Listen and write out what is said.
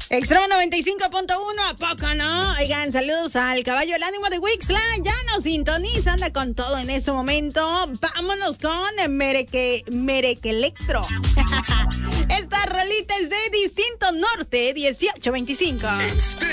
Extremo 95.1, ¿a poco no? Oigan, saludos al caballo del ánimo de Wixla. Ya nos sintoniza, anda con todo en este momento. Vámonos con Mereque Electro. Esta rolita es de Distinto Norte 1825.